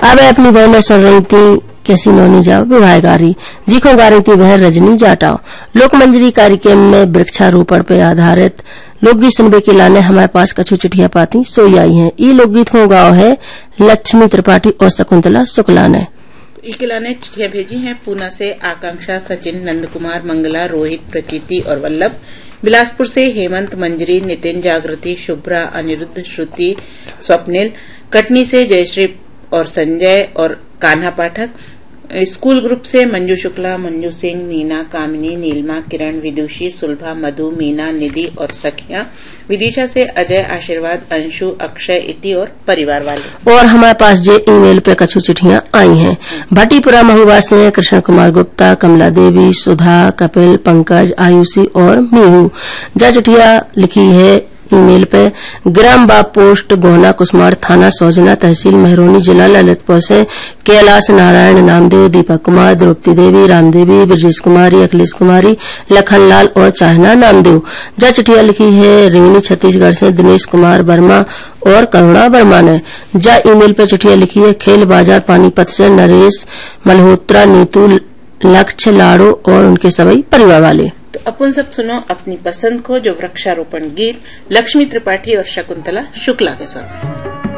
अब अपनी बहनें सुन रही थी कैसी नौनी जाओ विवाह गारी जीखो गा रही थी बहन रजनी जाटाओ। लोकमंजरी कार्यक्रम में वृक्षारोपण पे आधारित लोकगीत सुनबे के लाने हमारे पास कछु चिट्ठियां पाती सोई आई हैं। ई लोकगीत को गाओ है लक्ष्मी त्रिपाठी और शकुंतला शुक्ला ने। इकला ने चिट्ठियां भेजी हैं पूना से आकांक्षा, सचिन, नंद कुमार, मंगला, रोहित, प्रचिति और वल्लभ। बिलासपुर से हेमंत, मंजरी, नितिन, जागृति, शुभ्रा, अनिरुद्ध, श्रुति, स्वप्निल। कटनी से जयश्री और संजय और कान्हा पाठक। स्कूल ग्रुप से मंजू शुक्ला, मंजू सिंह, नीना, कामिनी, नीलमा, किरण, विदुषी, सुलभा, मधु, मीना, निधि और सखिया। विदिशा से अजय, आशीर्वाद, अंशु, अक्षय, इति और परिवार वाले। और हमारे पास जो ईमेल पे कछु चिट्ठियां आई हैं भट्टीपुरा महुआ से कृष्ण कुमार गुप्ता, कमला देवी, सुधा, कपिल, पंकज, आयुषी और मीहू। जा चिट्ठियां लिखी है ईमेल पे ग्राम बाप पोस्ट गोहना कुसमार थाना सौजना तहसील मेहरोनी जिला ललितपुर से कैलाश नारायण नामदेव, दीपक कुमार, द्रौपदी देवी, रामदेवी, ब्रजेश कुमारी, अखिलेश कुमारी, लखनलाल और चाहना नामदेव। जा चिट्ठिया लिखी है रेणी छत्तीसगढ़ से दिनेश कुमार वर्मा और करुणा वर्मा ने। जा ईमेल पे चिट्ठिया लिखी है खेल बाजार पानीपत से नरेश मल्होत्रा, नीतू, लक्ष्य, लाड़ो और उनके सभी परिवार वाले। तो अपन सब सुनो अपनी पसंद को जो वृक्षारोपण गीत लक्ष्मी त्रिपाठी और शकुंतला शुक्ला के स्वर।